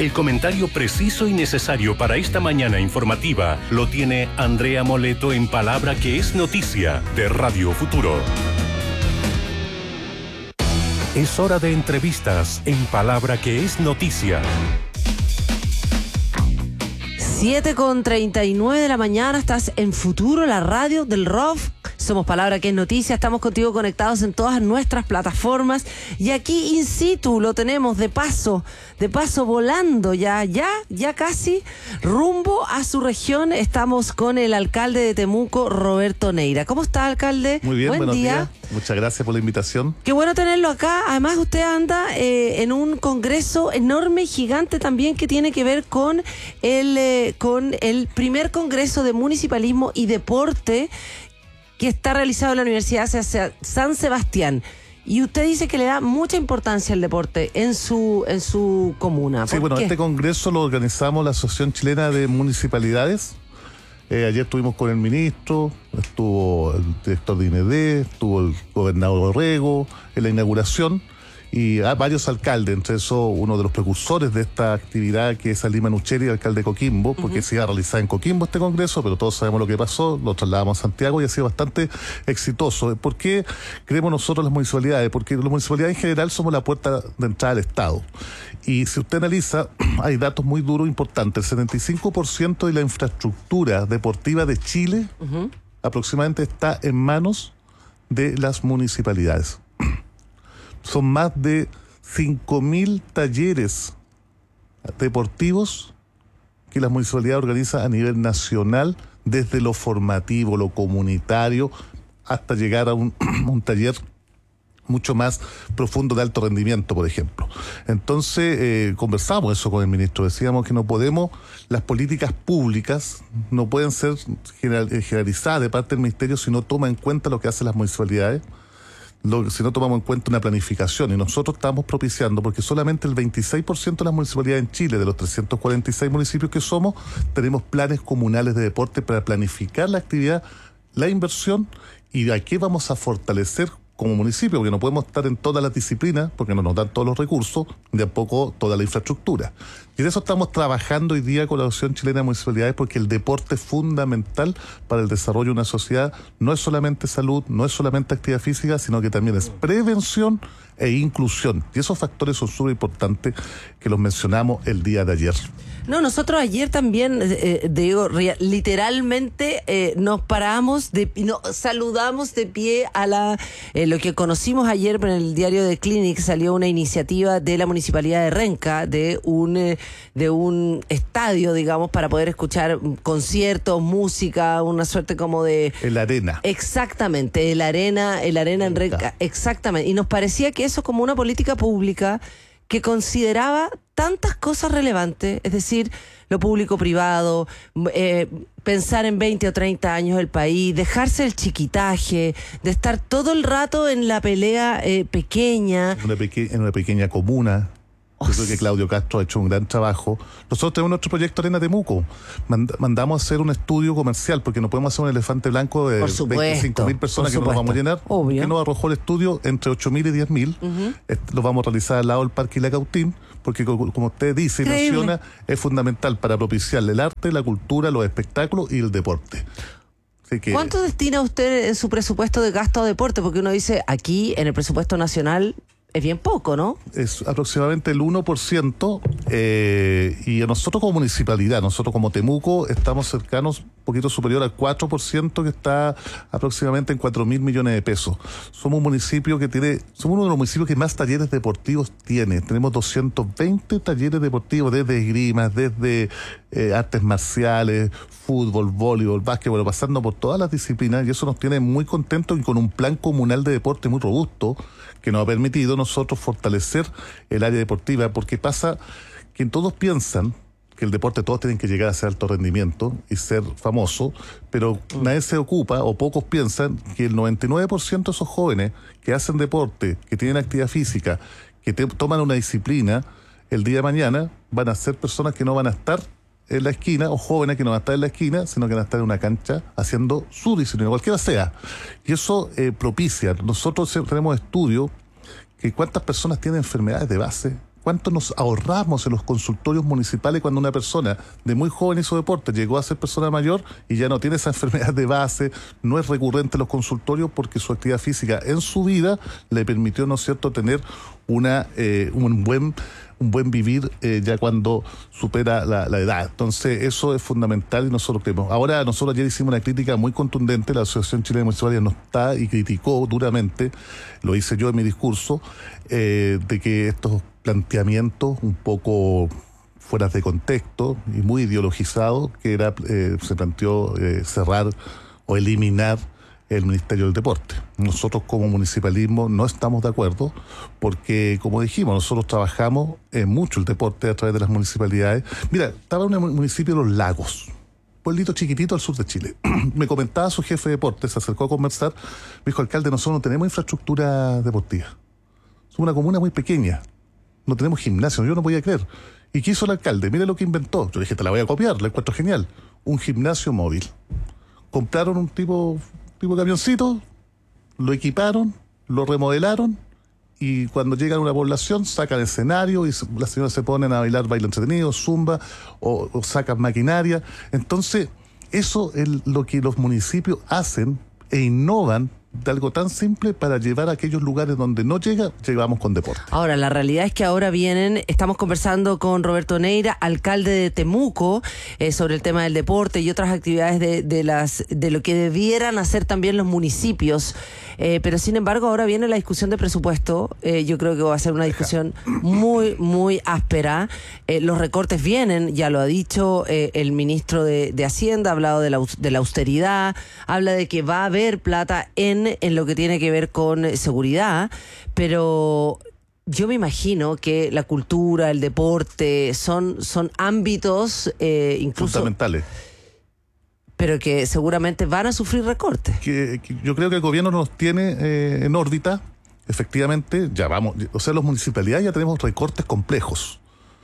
El comentario preciso y necesario para esta mañana informativa lo tiene Andrea Moleto en Palabra que es Noticia de Radio Futuro. Es hora de entrevistas en Palabra que es Noticia. 7:39 de la mañana, estás en Futuro, la radio del ROF. Somos Palabra que es Noticia, estamos contigo conectados en todas nuestras plataformas y aquí in situ lo tenemos de paso volando ya casi rumbo a su región. Estamos con el alcalde de Temuco, Roberto Neira. ¿Cómo está, alcalde? Muy bien, buenos días. Muchas gracias por la invitación. Qué bueno tenerlo acá. Además, usted anda en un congreso enorme, gigante también, que tiene que ver con el primer congreso de municipalismo y deporte que está realizado en la Universidad San Sebastián. Y usted dice que le da mucha importancia al deporte en su comuna. Sí, bueno, este congreso lo organizamos la Asociación Chilena de Municipalidades. Ayer estuvimos con el ministro, estuvo el director de INED, estuvo el gobernador Orrego en la inauguración y varios alcaldes, entre eso uno de los precursores de esta actividad que es Alima Nucheri, alcalde de Coquimbo, porque se iba a realizar en Coquimbo este congreso, pero todos sabemos lo que pasó, lo trasladamos a Santiago y ha sido bastante exitoso. ¿Por qué creemos nosotros las municipalidades? Porque las municipalidades en general somos la puerta de entrada al Estado. Y si usted analiza, hay datos muy duros, importantes. El 75% de la infraestructura deportiva de Chile aproximadamente está en manos de las municipalidades. Son más de 5.000 talleres deportivos que la municipalidad organiza a nivel nacional, desde lo formativo, lo comunitario, hasta llegar a un taller mucho más profundo de alto rendimiento, por ejemplo. Entonces, conversamos eso con el ministro, decíamos que no podemos, las políticas públicas no pueden ser generalizadas de parte del ministerio si no toma en cuenta lo que hacen las municipalidades, si no tomamos en cuenta una planificación, y nosotros estamos propiciando, porque solamente el 26% de las municipalidades en Chile, de los 346 municipios que somos, tenemos planes comunales de deporte para planificar la actividad, la inversión, y de aquí vamos a fortalecer como municipio, porque no podemos estar en todas las disciplinas, porque no nos dan todos los recursos, ni tampoco toda la infraestructura. Y de eso estamos trabajando hoy día con la Asociación Chilena de Municipalidades, porque el deporte es fundamental para el desarrollo de una sociedad. No es solamente salud, no es solamente actividad física, sino que también es prevención e inclusión. Y esos factores son súper importantes que los mencionamos el día de ayer. No, nosotros ayer también, literalmente nos paramos, saludamos de pie a lo que conocimos ayer en el diario de Clinic. Salió una iniciativa de la Municipalidad de Renca, de un estadio, digamos, para poder escuchar conciertos, música, una suerte como de... El Arena. Exactamente, el Arena en Renca, exactamente. Y nos parecía que eso como una política pública que consideraba tantas cosas relevantes, es decir, lo público-privado, pensar en 20 o 30 años el país, dejarse el chiquitaje, de estar todo el rato en la pelea pequeña. En una pequeña comuna. Yo creo que Claudio Castro ha hecho un gran trabajo. Nosotros tenemos nuestro proyecto Arena Temuco. Mandamos a hacer un estudio comercial, porque no podemos hacer un elefante blanco de 25.000 personas que no nos vamos a llenar. Obvio. Que nos arrojó el estudio entre 8.000 y 10.000. Lo vamos a realizar al lado del Parque La Cautín, porque como usted dice y menciona, es fundamental para propiciar el arte, la cultura, los espectáculos y el deporte. ¿Cuánto destina usted en su presupuesto de gasto a deporte? Porque uno dice, aquí en el presupuesto nacional es bien poco, ¿no? Es aproximadamente el 1%, y a nosotros como municipalidad, nosotros como Temuco, estamos cercanos, un poquito superior al 4%, que está aproximadamente en 4.000 millones de pesos. Somos un municipio somos uno de los municipios que más talleres deportivos tiene. Tenemos 220 talleres deportivos, desde esgrimas, desde artes marciales, fútbol, voleibol, básquetbol, pasando por todas las disciplinas, y eso nos tiene muy contentos, y con un plan comunal de deporte muy robusto, que nos ha permitido nosotros fortalecer el área deportiva, porque pasa que todos piensan que el deporte todos tienen que llegar a ser alto rendimiento y ser famoso, pero nadie se ocupa, o pocos piensan, que el 99% de esos jóvenes que hacen deporte, que tienen actividad física, que toman una disciplina, el día de mañana van a ser personas que no van a estar en la esquina, o jóvenes que no van a estar en la esquina, sino que van a estar en una cancha haciendo su disciplina, cualquiera sea. Y eso propicia. Nosotros tenemos estudios que cuántas personas tienen enfermedades de base, ¿Cuánto nos ahorramos en los consultorios municipales cuando una persona de muy joven hizo deporte, llegó a ser persona mayor y ya no tiene esa enfermedad de base, no es recurrente en los consultorios porque su actividad física en su vida le permitió, ¿no es cierto?, tener un buen vivir ya cuando supera la edad. Entonces eso es fundamental y nosotros creemos. Ahora nosotros ayer hicimos una crítica muy contundente, la Asociación Chilena de Municipalidades no está y criticó duramente, lo hice yo en mi discurso, de que estos planteamientos un poco fuera de contexto y muy ideologizados, que era se planteó cerrar o eliminar el Ministerio del Deporte. Nosotros como municipalismo no estamos de acuerdo porque, como dijimos, nosotros trabajamos mucho el deporte a través de las municipalidades. Mira, estaba en un municipio de Los Lagos, pueblito chiquitito al sur de Chile. Me comentaba su jefe de deporte, se acercó a conversar, me dijo: alcalde, nosotros no tenemos infraestructura deportiva. Somos una comuna muy pequeña, no tenemos gimnasio. Yo no podía creer. ¿Y qué hizo el alcalde? Mire lo que inventó. Yo dije, te la voy a copiar, la encuentro genial. Un gimnasio móvil. Compraron un tipo camioncito, lo equiparon, lo remodelaron y cuando llegan a una población sacan escenario y las señoras se ponen a bailar baile entretenido, zumba o sacan maquinaria. Entonces, eso es lo que los municipios hacen e innovan de algo tan simple para llevar a aquellos lugares donde no llegamos con deporte. Ahora, la realidad es que ahora estamos conversando con Roberto Neira, alcalde de Temuco, sobre el tema del deporte y otras actividades de lo que debieran hacer también los municipios. Pero sin embargo, ahora viene la discusión de presupuesto. Yo creo que va a ser una discusión muy, muy áspera. Los recortes vienen, ya lo ha dicho el ministro de Hacienda, ha hablado de la austeridad, habla de que va a haber plata en lo que tiene que ver con seguridad, pero yo me imagino que la cultura, el deporte son ámbitos incluso fundamentales, pero que seguramente van a sufrir recortes. Que yo creo que el gobierno nos tiene en órbita, efectivamente. Ya vamos, o sea, las municipalidades ya tenemos recortes complejos.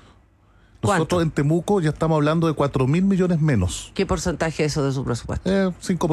Nosotros en Temuco ya estamos hablando de 4.000 millones menos. ¿Qué porcentaje es eso de su presupuesto? 5%.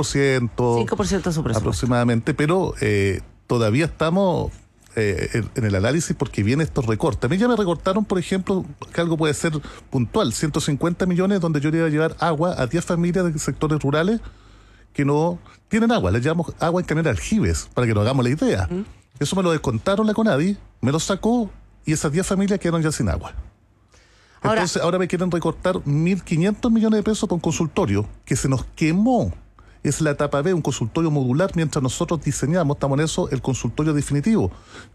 5% de su presupuesto. Aproximadamente, pero todavía estamos en el análisis porque vienen estos recortes. A mí ya me recortaron, por ejemplo, que algo puede ser puntual, 150 millones donde yo le iba a llevar agua a 10 familias de sectores rurales que no tienen agua. Les llevamos agua en camión de aljibes, para que nos hagamos la idea. Eso me lo descontaron la CONADI, me lo sacó y esas 10 familias quedaron ya sin agua. Entonces ahora me quieren recortar 1.500 millones de pesos por un consultorio que se nos quemó. Es la etapa B, un consultorio modular, mientras nosotros diseñamos, estamos en eso, el consultorio definitivo.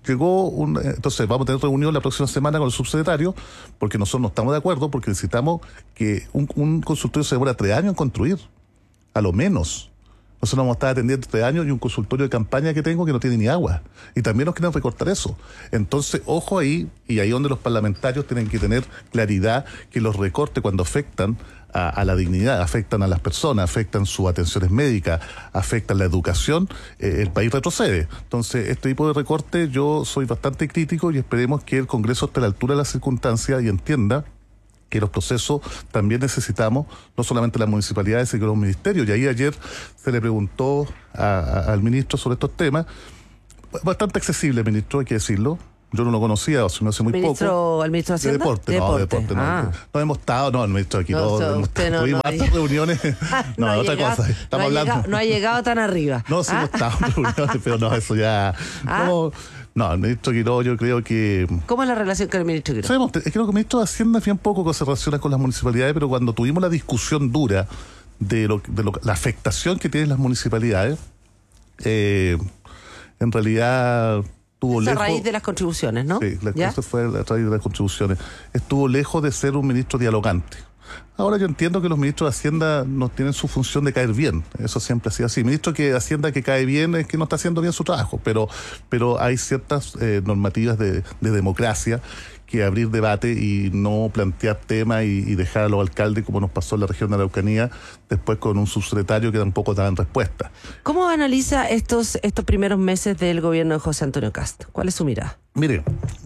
Entonces vamos a tener reunión la próxima semana con el subsecretario, porque nosotros no estamos de acuerdo, porque necesitamos que un consultorio se demora 3 años en construir, a lo menos. Nosotros vamos a estar atendiendo 3 años y un consultorio de campaña que tengo que no tiene ni agua. Y también nos quieren recortar eso. Entonces, ojo ahí, y ahí donde los parlamentarios tienen que tener claridad que los recortes cuando afectan a la dignidad, afectan a las personas, afectan sus atenciones médicas, afectan la educación, el país retrocede. Entonces, este tipo de recortes yo soy bastante crítico y esperemos que el Congreso esté a la altura de las circunstancias y entienda que los procesos también necesitamos, no solamente las municipalidades, sino los ministerios. Y ahí ayer se le preguntó al ministro sobre estos temas. Bastante accesible, ministro, hay que decirlo. Yo no lo conocía, se me hace muy poco. ¿El ministro de Hacienda? De deporte. No hemos estado, el ministro aquí tuvimos hartas reuniones. Otra cosa. Estamos hablando. No ha llegado tan arriba. No, sí hemos estado en reuniones, pero no, eso ya. No, el ministro Quiró, yo creo que... ¿Cómo es la relación con el ministro Quiró? Sabemos, es que el ministro de Hacienda bien poco se relaciona con las municipalidades, pero cuando tuvimos la discusión dura de la afectación que tienen las municipalidades, en realidad estuvo lejos... A raíz de las contribuciones, ¿no? Sí, eso fue a raíz de las contribuciones. Estuvo lejos de ser un ministro dialogante. Ahora yo entiendo que los ministros de Hacienda no tienen su función de caer bien. Eso siempre ha sido así. Ministro de Hacienda que cae bien es que no está haciendo bien su trabajo, pero hay ciertas normativas de democracia que abrir debate y no plantear temas y dejar a los alcaldes, como nos pasó en la región de la Araucanía, después con un subsecretario que tampoco daban respuesta. ¿Cómo analiza estos primeros meses del gobierno de José Antonio Kast? ¿Cuál es su mirada? Mire,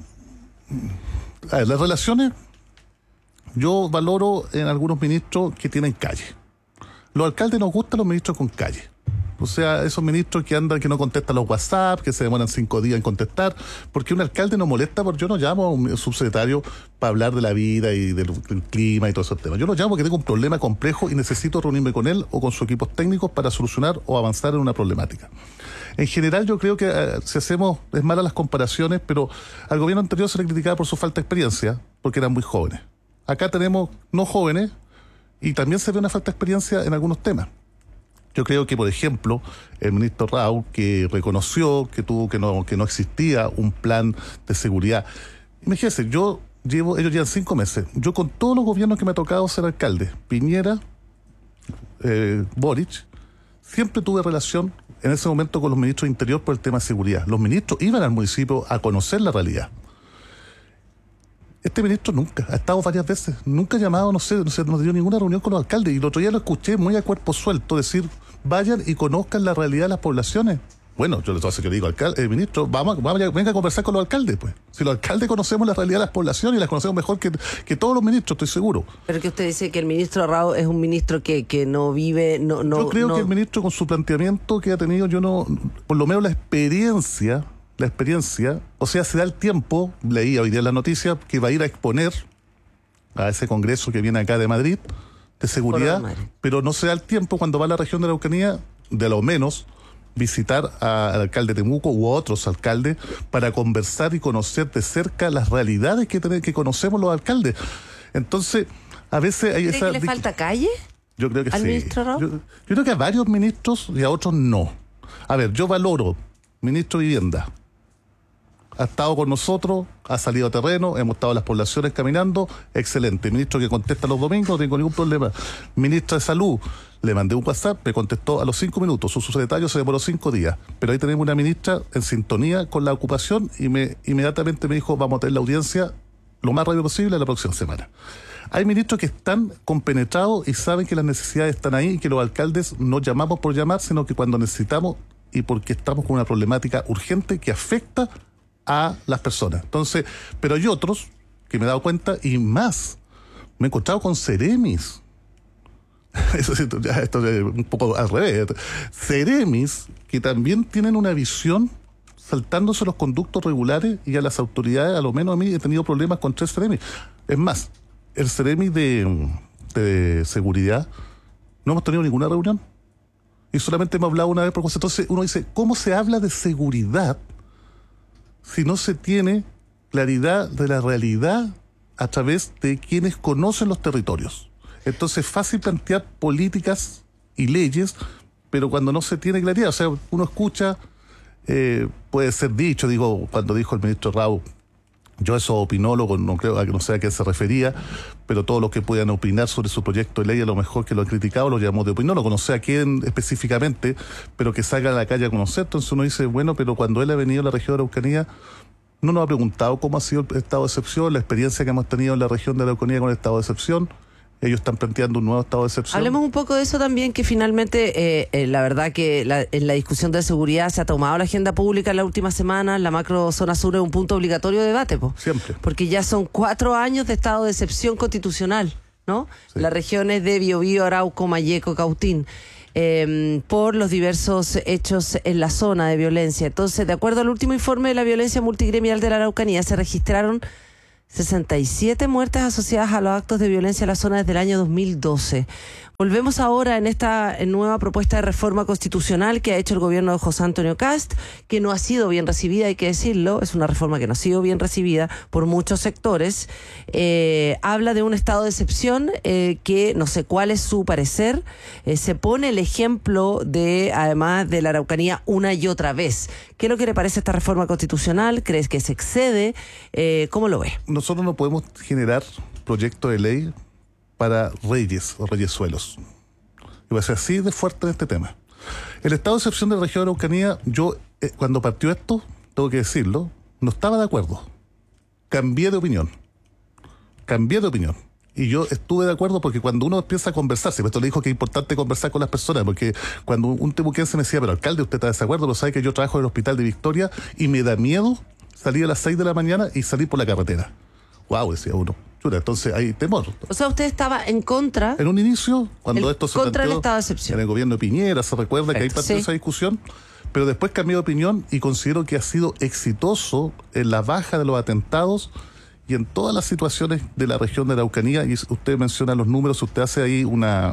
las relaciones... Yo valoro en algunos ministros que tienen calle. Los alcaldes nos gustan los ministros con calle. O sea, esos ministros que andan, que no contestan los WhatsApp, que se demoran 5 días en contestar, porque un alcalde no molesta, porque yo no llamo a un subsecretario para hablar de la vida y del clima y todos esos temas. Yo lo llamo porque tengo un problema complejo y necesito reunirme con él o con sus equipos técnicos para solucionar o avanzar en una problemática. En general yo creo que si hacemos, es mala las comparaciones, pero al gobierno anterior se le criticaba por su falta de experiencia, porque eran muy jóvenes. Acá tenemos no jóvenes y también se ve una falta de experiencia en algunos temas. Yo creo que, por ejemplo, el ministro Raúl, que reconoció que no existía un plan de seguridad. Imagínense, ellos llevan 5 meses. Yo con todos los gobiernos que me ha tocado ser alcalde, Piñera, Boric, siempre tuve relación en ese momento con los ministros de Interior por el tema de seguridad. Los ministros iban al municipio a conocer la realidad. Este ministro nunca, ha estado varias veces, nunca ha llamado, no dio ninguna reunión con los alcaldes. Y el otro día lo escuché muy a cuerpo suelto decir, vayan y conozcan la realidad de las poblaciones. Bueno, yo le digo, ministro, venga a conversar con los alcaldes, pues. Si los alcaldes conocemos la realidad de las poblaciones y las conocemos mejor que todos los ministros, estoy seguro. Pero que usted dice que el ministro Raúl es un ministro que no vive, yo creo que el ministro con su planteamiento que ha tenido, por lo menos la experiencia, o sea, se da el tiempo, leí hoy día en la noticia, que va a ir a exponer a ese congreso que viene acá de Madrid, de seguridad, pero no se da el tiempo cuando va a la región de la Araucanía, de lo menos, visitar al alcalde de Temuco u otros alcaldes para conversar y conocer de cerca las realidades que conocemos los alcaldes. Entonces, a veces hay esa... ¿Le falta calle? Yo creo que ¿Al sí. ministro Raúl? Yo creo que a varios ministros y a otros no. A ver, yo valoro ministro de Vivienda. Ha estado con nosotros, ha salido a terreno, hemos estado en las poblaciones caminando, excelente. Ministro que contesta los domingos, no tengo ningún problema. Ministra de Salud, le mandé un WhatsApp, me contestó a los 5 minutos, su subsecretario se demoró 5 días. Pero ahí tenemos una ministra en sintonía con la ocupación y inmediatamente me dijo, vamos a tener la audiencia lo más rápido posible la próxima semana. Hay ministros que están compenetrados y saben que las necesidades están ahí y que los alcaldes no llamamos por llamar, sino que cuando necesitamos y porque estamos con una problemática urgente que afecta a las personas. Entonces, pero hay otros que me he dado cuenta y más, me he encontrado con seremis. Esto es un poco al revés. Seremis que también tienen una visión saltándose los conductos regulares y a las autoridades, a lo menos a mí he tenido problemas con 3 seremis. Es más, el seremi de seguridad no hemos tenido ninguna reunión y solamente hemos hablado una vez por cosa. Entonces uno dice, ¿cómo se habla de seguridad si no se tiene claridad de la realidad a través de quienes conocen los territorios? Entonces es fácil plantear políticas y leyes, pero cuando no se tiene claridad, o sea, uno escucha, puede ser dicho, cuando dijo el ministro Raúl, yo eso opinólogo, no sé a qué se refería, pero todos los que puedan opinar sobre su proyecto de ley, a lo mejor que lo han criticado, lo llamamos de opinólogo, no sé a quién específicamente, pero que salga a la calle a conocer. Entonces uno dice, bueno, pero cuando él ha venido a la región de Araucanía, no nos ha preguntado cómo ha sido el estado de excepción, la experiencia que hemos tenido en la región de Araucanía con el estado de excepción. Ellos están planteando un nuevo estado de excepción. Hablemos un poco de eso también, que finalmente la verdad que en la discusión de seguridad se ha tomado la agenda pública en la última semana. La macro zona sur es un punto obligatorio de debate, siempre, porque ya son 4 años de estado de excepción constitucional, ¿no? Sí. Las regiones de Biobío, Arauco, Malleco, Cautín, por los diversos hechos en la zona de violencia. Entonces, de acuerdo al último informe de la violencia multigremial de la Araucanía, se registraron 67 muertes asociadas a los actos de violencia en la zona desde el año 2012. Volvemos ahora en esta nueva propuesta de reforma constitucional que ha hecho el gobierno de José Antonio Kast, que no ha sido bien recibida, hay que decirlo, es una reforma que no ha sido bien recibida por muchos sectores. Habla de un estado de excepción que no sé cuál es su parecer. Se pone el ejemplo además de la Araucanía una y otra vez. ¿Qué es lo que le parece esta reforma constitucional? ¿Crees que se excede? ¿Cómo lo ve? Nosotros no podemos generar proyectos de ley para reyes o reyesuelos. Y voy a ser así de fuerte en este tema. El estado de excepción de la región de Araucanía, yo cuando partió esto, tengo que decirlo, no estaba de acuerdo. Cambié de opinión. Y yo estuve de acuerdo porque cuando uno empieza a conversar, si esto le dijo que es importante conversar con las personas, porque cuando un temuquense me decía, pero alcalde, usted está de desacuerdo, pero sabe que yo trabajo en el hospital de Victoria y me da miedo salir a las 6 de la mañana y salir por la carretera. Wow, decía uno. Entonces hay temor. O sea, usted estaba en contra. En un inicio, cuando esto se contra el planteó estado de excepción. en el gobierno de Piñera, se recuerda que ahí partió esa discusión, pero después cambié de opinión y considero que ha sido exitoso en la baja de los atentados y en todas las situaciones de la región de la Araucanía. Y usted menciona los números, usted hace ahí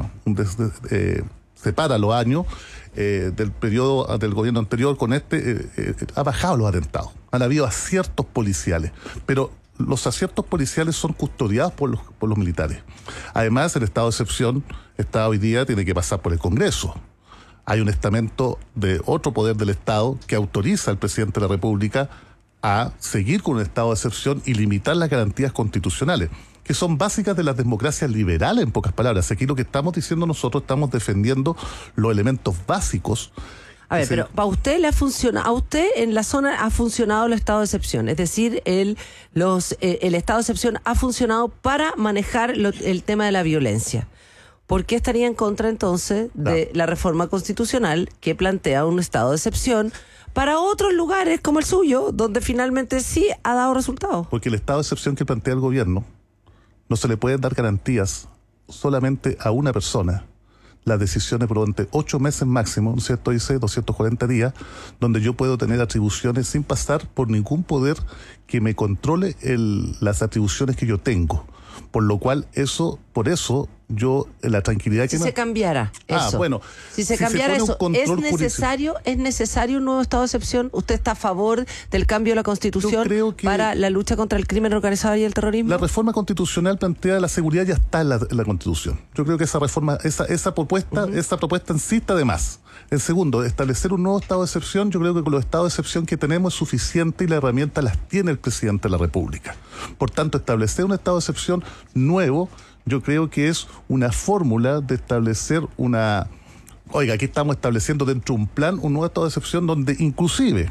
separa los años del periodo del gobierno anterior con ha bajado los atentados. Han habido aciertos policiales, pero los aciertos policiales son custodiados por los militares. Además, el estado de excepción hoy día tiene que pasar por el Congreso. Hay un estamento de otro poder del Estado que autoriza al presidente de la República a seguir con un estado de excepción y limitar las garantías constitucionales, que son básicas de las democracias liberales, en pocas palabras. Aquí lo que estamos diciendo nosotros, estamos defendiendo los elementos básicos. A ver, pero para usted le ha funcionado, a usted en la zona ha funcionado el estado de excepción, es decir, el estado de excepción ha funcionado para manejar el tema de la violencia. ¿Por qué estaría en contra entonces de la reforma constitucional que plantea un estado de excepción para otros lugares como el suyo, donde finalmente sí ha dado resultados? Porque el estado de excepción que plantea el gobierno no se le pueden dar garantías solamente a una persona. Las decisiones durante 8 meses máximo, ¿no es cierto? Dice 240 días, donde yo puedo tener atribuciones sin pasar por ningún poder que me controle las atribuciones que yo tengo. Por lo cual, por eso, la tranquilidad que... Si se cambiara eso. Bueno. Si se cambiara eso, ¿es necesario un nuevo estado de excepción? ¿Usted está a favor del cambio de la Constitución para la lucha contra el crimen organizado y el terrorismo? La reforma constitucional plantea la seguridad ya está en la Constitución. Yo creo que esa reforma, esa propuesta en sí está de más. En segundo, establecer un nuevo estado de excepción, yo creo que con los estados de excepción que tenemos es suficiente y la herramienta las tiene el presidente de la República. Por tanto, establecer un estado de excepción nuevo, yo creo que es una fórmula de establecer aquí estamos estableciendo dentro de un plan un nuevo estado de excepción donde inclusive,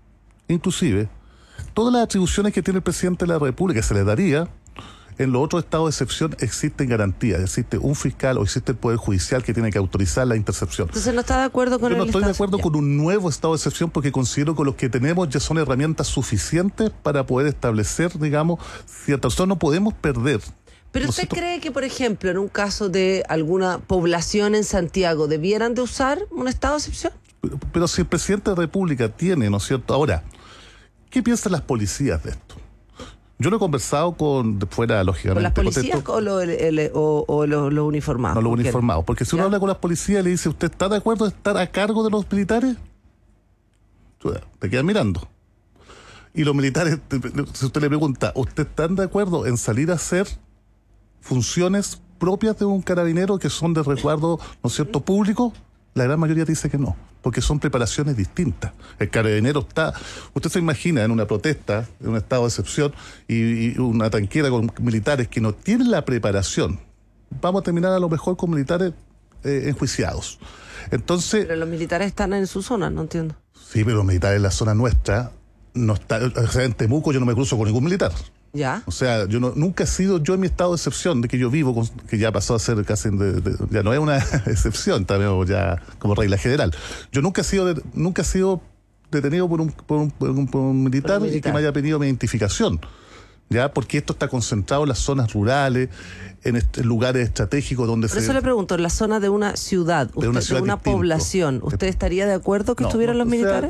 todas las atribuciones que tiene el presidente de la República se le daría. En los otros estados de excepción existen garantías, existe un fiscal o existe el Poder Judicial que tiene que autorizar la intercepción. Entonces no está de acuerdo con Yo no estoy de acuerdo con un nuevo estado de excepción porque considero que los que tenemos ya son herramientas suficientes para poder establecer, digamos, ciertas cosas. No podemos perder. ¿Pero usted cree que, por ejemplo, en un caso de alguna población en Santiago, debieran de usar un estado de excepción? Pero si el presidente de la República tiene, ¿no es cierto? Ahora, ¿qué piensan las policías de esto? Yo lo he conversado fuera, lógicamente. ¿Con las policías o los uniformados? No, los uniformados. Porque si uno habla con las policías y le dice, ¿usted está de acuerdo en estar a cargo de los militares? Te quedan mirando. Y los militares, si usted le pregunta, ¿usted están de acuerdo en salir a hacer funciones propias de un carabinero que son de resguardo, ¿no es cierto?, público? La gran mayoría dice que no, porque son preparaciones distintas. El carabinero usted se imagina en una protesta, en un estado de excepción, y una tanquera con militares que no tienen la preparación. Vamos a terminar a lo mejor con militares enjuiciados. Entonces... Pero los militares están en su zona, no entiendo. Sí, pero los militares en la zona nuestra, o sea, en Temuco yo no me cruzo con ningún militar. ¿Ya? O sea, nunca he sido yo en mi estado de excepción, de que yo vivo, que ya pasó a ser casi, ya no es una excepción, también ya como regla general. Yo nunca he sido detenido por un militar que me haya pedido mi identificación, ya, porque esto está concentrado en las zonas rurales, en lugares estratégicos donde Por eso le pregunto, en la zona de una ciudad, de una población, ¿usted estaría de acuerdo que estuvieran los militares?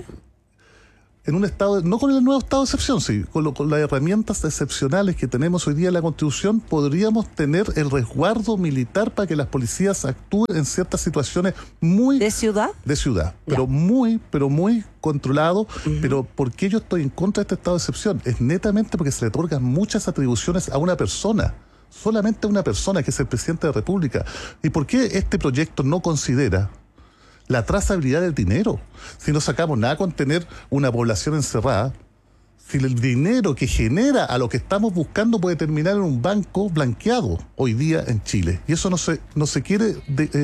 En un estado, no con el nuevo estado de excepción, sí, con las herramientas excepcionales que tenemos hoy día en la Constitución, podríamos tener el resguardo militar para que las policías actúen en ciertas situaciones muy... ¿De ciudad? De ciudad, pero muy controlado. Pero ¿por qué yo estoy en contra de este estado de excepción? Es netamente porque se le otorgan muchas atribuciones a una persona, solamente a una persona, que es el presidente de la República. ¿Y por qué este proyecto no considera la trazabilidad del dinero? Si no sacamos nada con tener una población encerrada, si el dinero que genera a lo que estamos buscando puede terminar en un banco blanqueado hoy día en Chile. Y eso no se quiere,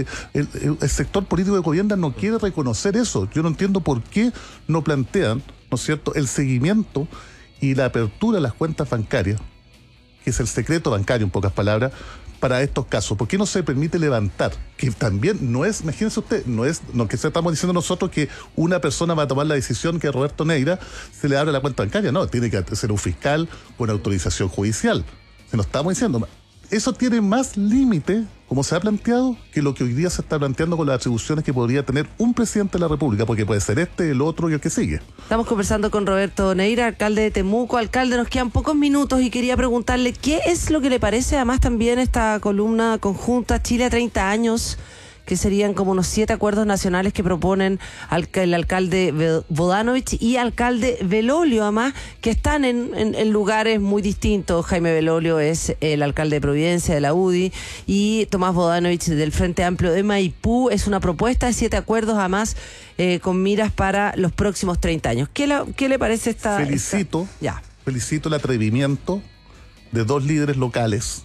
el sector político de gobierno no quiere reconocer eso. Yo no entiendo por qué no plantean, ¿no es cierto?, el seguimiento y la apertura de las cuentas bancarias, que es el secreto bancario, en pocas palabras, para estos casos. ¿Por qué no se permite levantar? Que también no es, imagínense usted, no es lo que estamos diciendo nosotros, que una persona va a tomar la decisión que a Roberto Neira se le abre la cuenta bancaria. No, tiene que ser un fiscal con autorización judicial. Se lo estamos diciendo. Eso tiene más límite, como se ha planteado, que lo que hoy día se está planteando con las atribuciones que podría tener un presidente de la República, porque puede ser el otro y el que sigue. Estamos conversando con Roberto Neira, alcalde de Temuco. Alcalde, nos quedan pocos minutos y quería preguntarle qué es lo que le parece, además también esta columna conjunta Chile a 30 años, que serían como unos 7 acuerdos nacionales que proponen el alcalde Bodanovich y alcalde Belolio, además, que están en lugares muy distintos. Jaime Belolio es el alcalde de Providencia, de la UDI, y Tomás Bodanovich del Frente Amplio de Maipú. Es una propuesta de 7 acuerdos, además, con miras para los próximos 30 años. ¿Qué le parece esta...? Felicito el atrevimiento de 2 líderes locales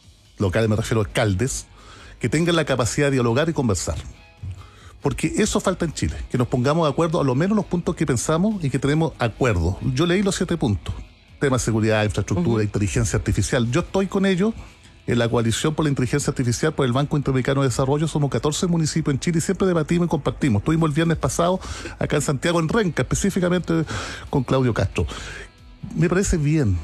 me refiero a alcaldes, que tengan la capacidad de dialogar y conversar. Porque eso falta en Chile, que nos pongamos de acuerdo a lo menos los puntos que pensamos y que tenemos acuerdo. Yo leí los 7 puntos. Tema de seguridad, infraestructura, inteligencia artificial. Yo estoy con ellos en la coalición por la inteligencia artificial por el Banco Interamericano de Desarrollo. Somos 14 municipios en Chile y siempre debatimos y compartimos. Estuvimos el viernes pasado acá en Santiago, en Renca, específicamente con Claudio Castro. Me parece bien.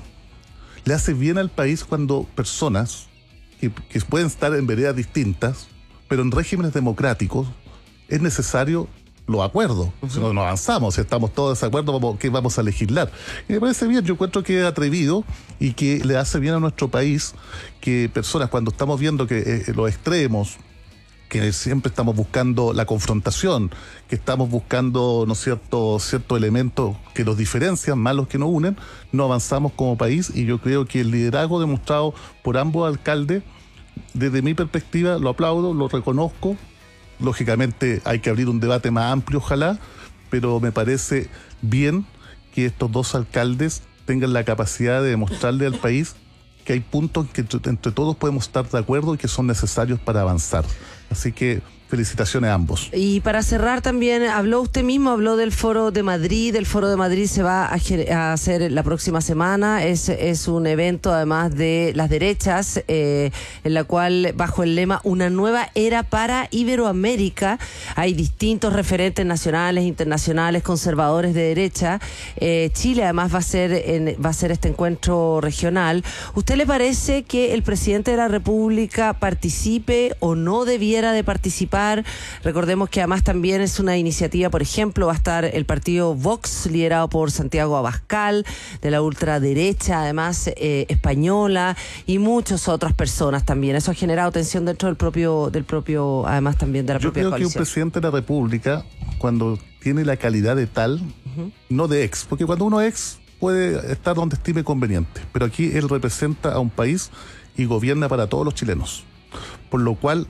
Le hace bien al país cuando personas que pueden estar en veredas distintas, pero en regímenes democráticos es necesario los acuerdos. Si no avanzamos, si estamos todos de acuerdo, ¿qué vamos a legislar? Y me parece bien, yo encuentro que es atrevido y que le hace bien a nuestro país que personas, cuando estamos viendo que los extremos, que siempre estamos buscando la confrontación, que estamos buscando, ¿no es cierto?, ciertos elementos que nos diferencian, más los que nos unen, no avanzamos como país. Y yo creo que el liderazgo demostrado por ambos alcaldes, desde mi perspectiva, lo aplaudo, lo reconozco. Lógicamente hay que abrir un debate más amplio, ojalá, pero me parece bien que estos 2 alcaldes tengan la capacidad de demostrarle al país que hay puntos que entre todos podemos estar de acuerdo y que son necesarios para avanzar. Así que felicitaciones a ambos. Y para cerrar también, habló del Foro de Madrid. El Foro de Madrid se va a hacer la próxima semana. Es un evento, además, de las derechas, en la cual, bajo el lema Una nueva era para Iberoamérica, hay distintos referentes nacionales, internacionales, conservadores de derecha. Chile, además, va a ser este encuentro regional. ¿Usted le parece que el presidente de la República participe o no debiera de participar? Recordemos que además también es una iniciativa, por ejemplo, va a estar el partido Vox, liderado por Santiago Abascal, de la ultraderecha, además española, y muchas otras personas también. Eso ha generado tensión dentro del propio, además también de la propia coalición. Yo creo que un presidente de la República, cuando tiene la calidad de tal, no de ex, porque cuando uno ex puede estar donde estime conveniente, pero aquí él representa a un país y gobierna para todos los chilenos. Por lo cual,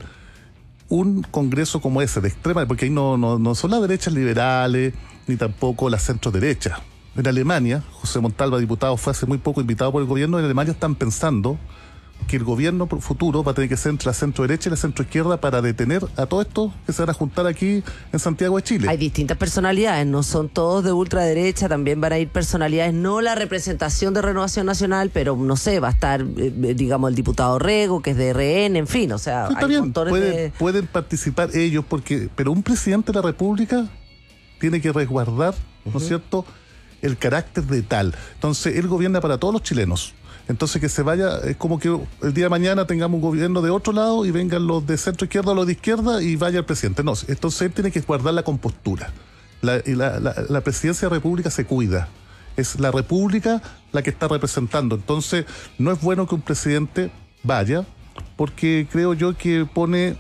un congreso como ese, de extrema, porque ahí no son las derechas liberales, ni tampoco las centro-derechas. En Alemania, José Montalva, diputado, fue hace muy poco invitado por el gobierno. En Alemania están pensando que el gobierno futuro va a tener que ser entre la centro-derecha y la centro-izquierda para detener a todo esto que se van a juntar aquí en Santiago de Chile. Hay distintas personalidades, no son todos de ultraderecha, también van a ir personalidades, no la representación de Renovación Nacional, pero no sé, va a estar, digamos, el diputado Rego, que es de RN, en fin, o sea, sí, hay bien, montones pueden participar ellos, pero un presidente de la República tiene que resguardar, ¿no es cierto?, el carácter de tal. Entonces, él gobierna para todos los chilenos. Entonces, que se vaya, es como que el día de mañana tengamos un gobierno de otro lado y vengan los de centro izquierda o los de izquierda y vaya el presidente. No, entonces él tiene que guardar la compostura. La presidencia de la República se cuida. Es la República la que está representando. Entonces, no es bueno que un presidente vaya, porque creo yo que pone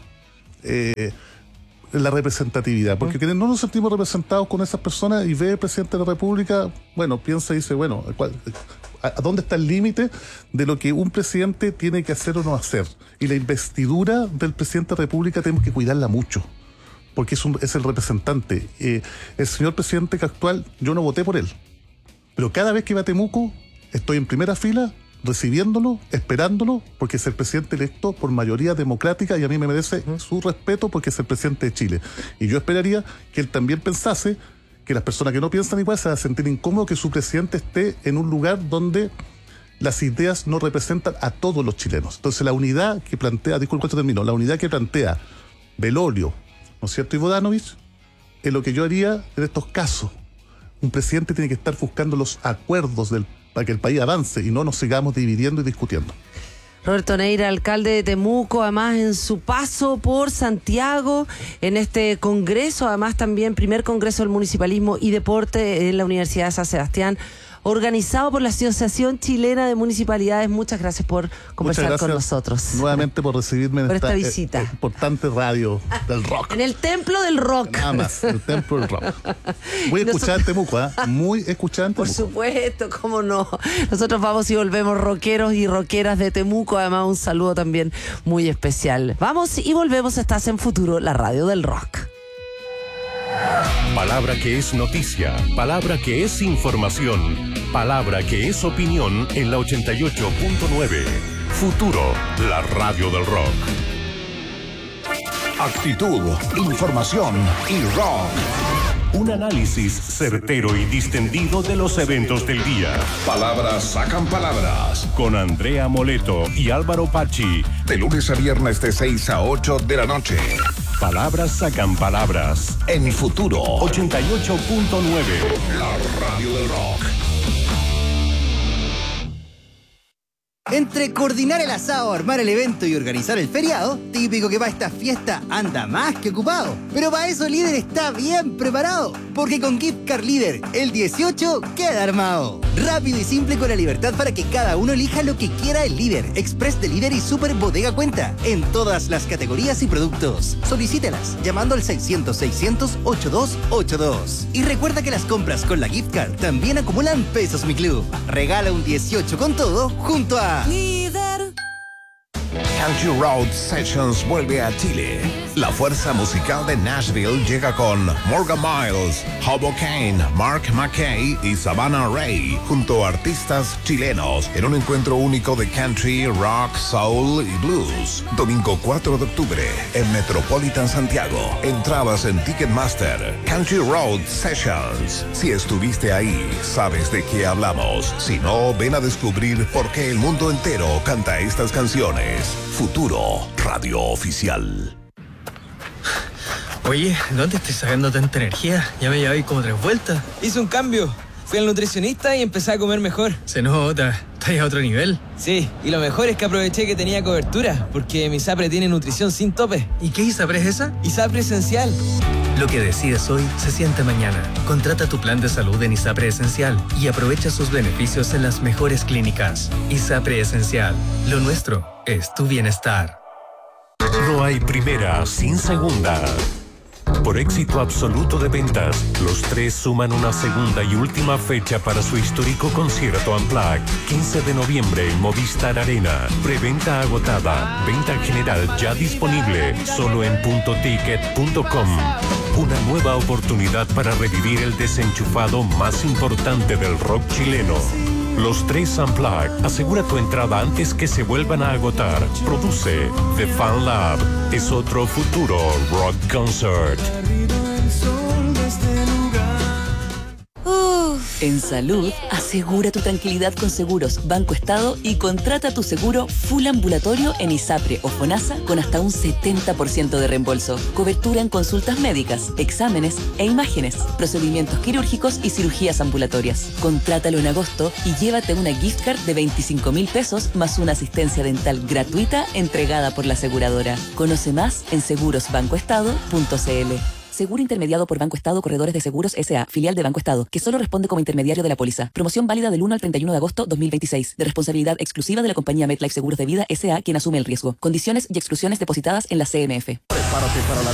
la representatividad, porque no nos sentimos representados con esas personas, y ve el presidente de la República, bueno, piensa y dice, bueno, ¿a dónde está el límite de lo que un presidente tiene que hacer o no hacer? Y la investidura del presidente de la República tenemos que cuidarla mucho, porque es el representante. El señor presidente actual, yo no voté por él, pero cada vez que va a Temuco, estoy en primera fila, recibiéndolo, esperándolo, porque es el presidente electo por mayoría democrática y a mí me merece su respeto porque es el presidente de Chile. Y yo esperaría que él también pensase que las personas que no piensan igual se van a sentir incómodos que su presidente esté en un lugar donde las ideas no representan a todos los chilenos. Entonces, la unidad que plantea, la unidad que plantea Belolio, ¿no es cierto?, y Bodanovich, es lo que yo haría en estos casos. Un presidente tiene que estar buscando los acuerdos del para que el país avance y no nos sigamos dividiendo y discutiendo. Roberto Neira, alcalde de Temuco, además en su paso por Santiago, en este congreso, además también primer congreso del municipalismo y deporte en la Universidad de San Sebastián, organizado por la Asociación Chilena de Municipalidades. Muchas gracias por conversar con nosotros. Nuevamente por recibirme en esta visita. Importante radio del rock. En el templo del rock. Nada más, el templo del rock. Muy escuchada en Temuco, ¿eh? Muy escuchada en Temuco. Por supuesto, cómo no. Nosotros vamos y volvemos rockeros y rockeras de Temuco. Además, un saludo también muy especial. Vamos y volvemos. Estás en Futuro, la radio del rock. Palabra que es noticia, palabra que es información, palabra que es opinión en la 88.9. Futuro, la radio del rock. Actitud, información y rock. Un análisis certero y distendido de los eventos del día. Palabras sacan palabras. Con Andrea Moleto y Álvaro Pachi. De lunes a viernes de 6 a 8 de la noche. Palabras sacan palabras. En Futuro 88.9. La radio del rock. Entre coordinar el asado, armar el evento y organizar el feriado, típico que para esta fiesta anda más que ocupado. Pero para eso Líder está bien preparado, porque con Gift Card Líder, el 18 queda armado. Rápido y simple con la libertad para que cada uno elija lo que quiera el Líder, Express de Líder y Super Bodega Cuenta, en todas las categorías y productos. Solicítelas llamando al 600-600-8282. Y recuerda que las compras con la Gift Card también acumulan pesos Mi Club. Regala un 18 con todo junto a Líder. Country Road Sessions vuelve a Chile. La fuerza musical de Nashville llega con Morgan Miles, Hobo Kane, Mark McKay y Savannah Ray, junto a artistas chilenos, en un encuentro único de country, rock, soul y blues. Domingo 4 de octubre, en Metropolitan Santiago. Entradas en Ticketmaster. Country Road Sessions. Si estuviste ahí, sabes de qué hablamos. Si no, ven a descubrir por qué el mundo entero canta estas canciones. Futuro, radio oficial. Oye, ¿dónde estoy sacando tanta energía? Ya me llevé como 3 vueltas. Hice un cambio. Fui al nutricionista y empecé a comer mejor. Se nota, estás a otro nivel. Sí, y lo mejor es que aproveché que tenía cobertura, porque mi ISAPRE tiene nutrición sin tope. ¿Y qué ISAPRE es esa? ISAPRE Esencial. Lo que decides hoy se siente mañana. Contrata tu plan de salud en ISAPRE Esencial y aprovecha sus beneficios en las mejores clínicas. ISAPRE Esencial. Lo nuestro es tu bienestar. No hay primera sin segunda. Por éxito absoluto de ventas, los tres suman una segunda y última fecha para su histórico concierto Unplugged. 15 de noviembre en Movistar Arena. Preventa agotada. Venta general ya disponible. Solo en puntoticket.com. Una nueva oportunidad para revivir el desenchufado más importante del rock chileno. Los tres Unplugged. Asegura tu entrada antes que se vuelvan a agotar. Produce The Fan Lab. Es otro futuro rock concert. En salud, asegura tu tranquilidad con Seguros Banco Estado y contrata tu seguro full ambulatorio en ISAPRE o FONASA con hasta un 70% de reembolso. Cobertura en consultas médicas, exámenes e imágenes, procedimientos quirúrgicos y cirugías ambulatorias. Contrátalo en agosto y llévate una gift card de 25.000 pesos más una asistencia dental gratuita entregada por la aseguradora. Conoce más en segurosbancoestado.cl. Seguro intermediado por Banco Estado Corredores de Seguros S.A., filial de Banco Estado, que solo responde como intermediario de la póliza. Promoción válida del 1 al 31 de agosto 2026. De responsabilidad exclusiva de la compañía MetLife Seguros de Vida S.A., quien asume el riesgo. Condiciones y exclusiones depositadas en la CMF. Prepárate para la